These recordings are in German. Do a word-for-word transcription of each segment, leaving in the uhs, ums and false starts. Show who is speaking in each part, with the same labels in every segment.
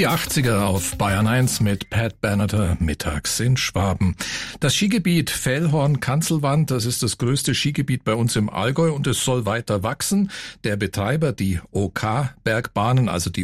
Speaker 1: Die achtziger auf Bayern eins mit Pat Benatar mittags in Schwaben. Das Skigebiet Fellhorn-Kanzelwand, das ist das größte Skigebiet bei uns im Allgäu und es soll weiter wachsen. Der Betreiber, die O K-Bergbahnen, also die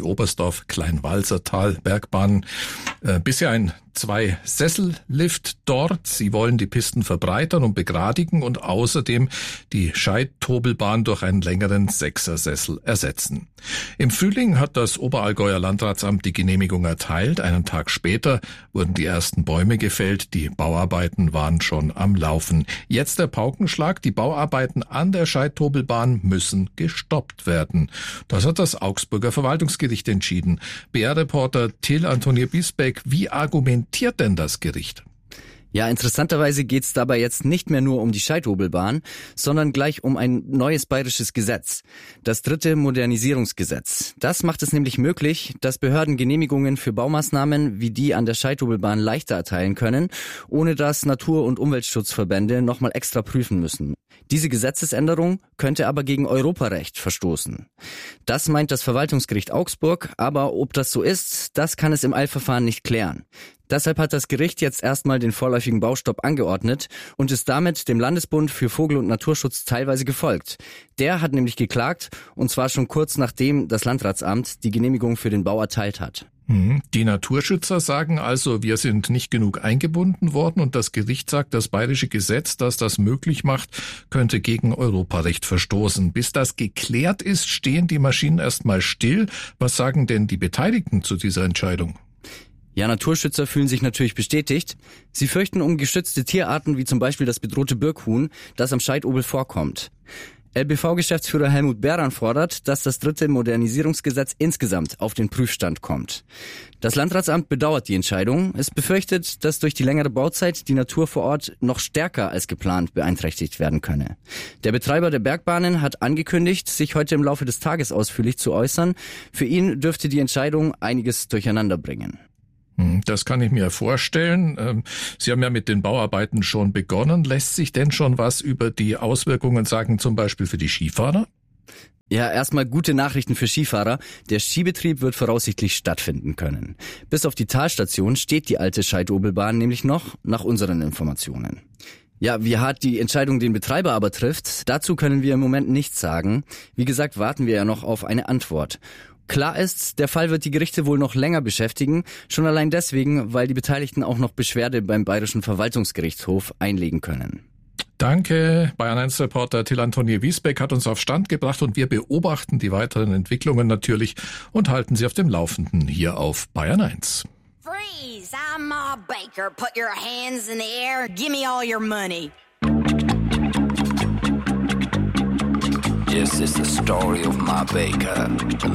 Speaker 1: Oberstdorf-Kleinwalsertal-Bergbahnen, äh, bisher ein Zwei-Sessel-Lift dort. Sie wollen die Pisten verbreitern und begradigen und außerdem die Scheidtobelbahn durch einen längeren Sechsersessel ersetzen. Im Frühling hat das Oberallgäuer Landratsamt die Genehmigung erteilt. Einen Tag später wurden die ersten Bäume gefällt. Die Bauarbeiten waren schon am Laufen. Jetzt der Paukenschlag. Die Bauarbeiten an der Scheidtobelbahn müssen gestoppt werden. Das hat das Augsburger Verwaltungsgericht entschieden. B R-Reporter Till Antonier Bisbeck, wie argumentiert denn das Gericht?
Speaker 2: Ja, interessanterweise geht's dabei jetzt nicht mehr nur um die Scheidtobelbahn, sondern gleich um ein neues bayerisches Gesetz. Das dritte Modernisierungsgesetz. Das macht es nämlich möglich, dass Behörden Genehmigungen für Baumaßnahmen wie die an der Scheidtobelbahn leichter erteilen können, ohne dass Natur- und Umweltschutzverbände nochmal extra prüfen müssen. Diese Gesetzesänderung könnte aber gegen Europarecht verstoßen. Das meint das Verwaltungsgericht Augsburg, aber ob das so ist, das kann es im Eilverfahren nicht klären. Deshalb hat das Gericht jetzt erstmal den vorläufigen Baustopp angeordnet und ist damit dem Landesbund für Vogel- und Naturschutz teilweise gefolgt. Der hat nämlich geklagt, und zwar schon kurz nachdem das Landratsamt die Genehmigung für den Bau erteilt hat.
Speaker 1: Die Naturschützer sagen also, wir sind nicht genug eingebunden worden und das Gericht sagt, das bayerische Gesetz, das das möglich macht, könnte gegen Europarecht verstoßen. Bis das geklärt ist, stehen die Maschinen erstmal still. Was sagen denn die Beteiligten zu dieser Entscheidung?
Speaker 2: Ja, Naturschützer fühlen sich natürlich bestätigt. Sie fürchten um geschützte Tierarten wie zum Beispiel das bedrohte Birkhuhn, das am Scheidobel vorkommt. L B V-Geschäftsführer Helmut Beran fordert, dass das dritte Modernisierungsgesetz insgesamt auf den Prüfstand kommt. Das Landratsamt bedauert die Entscheidung. Es befürchtet, dass durch die längere Bauzeit die Natur vor Ort noch stärker als geplant beeinträchtigt werden könne. Der Betreiber der Bergbahnen hat angekündigt, sich heute im Laufe des Tages ausführlich zu äußern. Für ihn dürfte die Entscheidung einiges durcheinander bringen.
Speaker 1: Das kann ich mir vorstellen. Sie haben ja mit den Bauarbeiten schon begonnen. Lässt sich denn schon was über die Auswirkungen sagen, zum Beispiel für die Skifahrer?
Speaker 2: Ja, erstmal gute Nachrichten für Skifahrer. Der Skibetrieb wird voraussichtlich stattfinden können. Bis auf die Talstation steht die alte Scheidtobelbahn nämlich noch, nach unseren Informationen. Ja, wie hart die Entscheidung den Betreiber aber trifft, dazu können wir im Moment nichts sagen. Wie gesagt, warten wir ja noch auf eine Antwort. Klar ist, der Fall wird die Gerichte wohl noch länger beschäftigen, schon allein deswegen, weil die Beteiligten auch noch Beschwerde beim Bayerischen Verwaltungsgerichtshof einlegen können.
Speaker 1: Danke. Bayern eins Reporter Till Antonier Bisbeck hat uns auf Stand gebracht und wir beobachten die weiteren Entwicklungen natürlich und halten Sie auf dem Laufenden hier auf Bayern eins.
Speaker 3: Freeze! I'm Ma Baker. Put your hands in the air. Give me all your money.
Speaker 4: This is the story of Ma Baker.